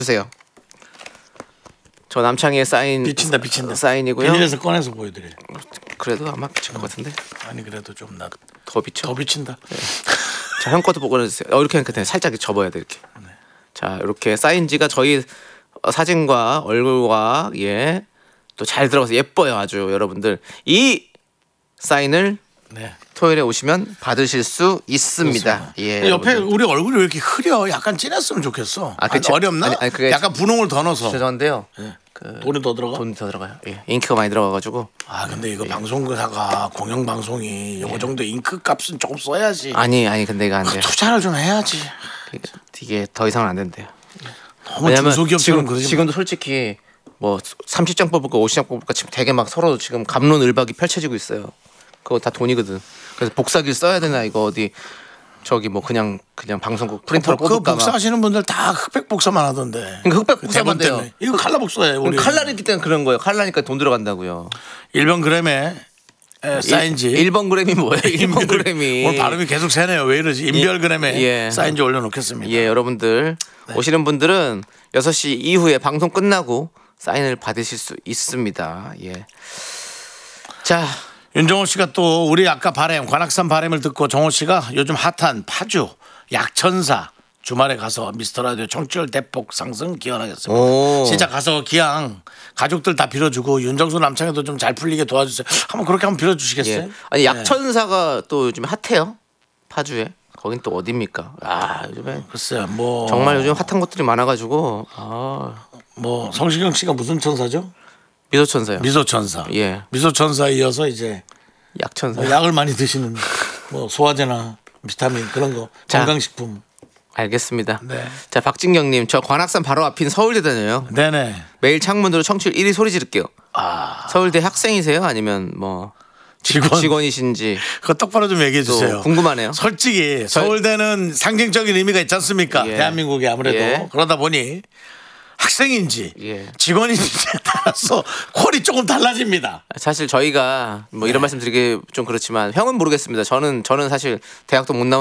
주세요. 저 남창희의 사인 비친다. 사인이고요. 비닐에서 꺼내서 보여드려. 그래도 아마 비칠 것 같은데. 아니 그래도 좀 더 비쳐. 더 비친다. 네. 자, 형 것도 보내주세요. 이렇게 하니까 살짝 접어야 돼 이렇게. 네. 자, 이렇게 사인지가 저희 사진과 얼굴과 또 잘 들어가서 예뻐요 아주 여러분들. 이 사인을 네. 토요일에 오시면 받으실 수 있습니다. 예. 옆에 여러분들. 우리 얼굴이 왜 이렇게 흐려? 약간 진했으면 좋겠어. 그쵸? 어렵나? 아니, 그게 약간 분홍을 더 넣어서. 죄송한데요. 네. 돈이 더 들어가? 돈이 더 들어가요. 예. 잉크가 많이 들어가가지고. 근데 이거 방송사가 공영 방송이 요거 정도 잉크 값은 조금 써야지. 아니 근데 이거 안 돼. 투자를 좀 해야지. 이게 더 이상은 안 된대요. 너무 중소기업처럼 그러지. 지금도 솔직히 뭐 30장 뽑을까 50장 뽑을까 지금 되게 막 서로 지금 갑론을박이 펼쳐지고 있어요. 그거 다 돈이거든. 그래서 복사기를 써야 되나 이거 어디 저기 뭐 그냥 방송국 프린터로 그 뽑을까 봐. 복사하시는 분들 다 흑백 복사만 하던데. 그러니까 흑백 복사만 돼요. 때문에. 이거 칼라 복사예요. 우리 칼날이 있기 때문에 그런 거예요. 칼날이니까 돈 들어간다고요. 1번 그램에 사인지 1번 그램이 뭐예요? 1번 그램이 오늘 발음이 계속 새네요. 왜 이러지? 인별 그램에 사인지 올려놓겠습니다. 예, 여러분들 오시는 분들은 6시 이후에 방송 끝나고 사인을 받으실 수 있습니다. 예. 자, 윤정호 씨가 또 우리 아까 관악산 바램을 듣고 정호 씨가 요즘 핫한 파주 약천사 주말에 가서 미스터라디오 청취율 대폭 상승 기원하겠습니다. 진짜 가서 기왕 가족들 다 빌어주고 윤정수 남창희도 좀 잘 풀리게 도와주세요. 한번 그렇게 한번 빌어주시겠어요? 예. 아니 약천사가 또 요즘 핫해요. 파주에. 거긴 또 어딥니까? 요즘에 글쎄요, 뭐 정말 요즘 핫한 것들이 많아가지고 뭐 성시경 씨가 무슨 천사죠? 미소천사요. 미소천사. 예. 미소천사에 이어서 이제 약천사. 뭐 약을 많이 드시는 뭐 소화제나 비타민 그런 거 건강식품. 알겠습니다. 네. 자, 박진경님, 저 관악산 바로 앞인 서울대 다녀요. 네네. 매일 창문으로 청취율 1위 소리 지를게요. 서울대 학생이세요? 아니면 뭐 직원이신지 그거 똑바로 좀 얘기해 주세요. 궁금하네요. 솔직히 서울대는 상징적인 의미가 있지 않습니까? 대한민국에 아무래도 그러다 보니 학생인지 직원인지에 따라서 콜이 조금 달라집니다. 사실 저희가 뭐 이런 말씀 드리기 좀 그렇지만 형은 모르겠습니다. 저는 사실 대학도 못 나온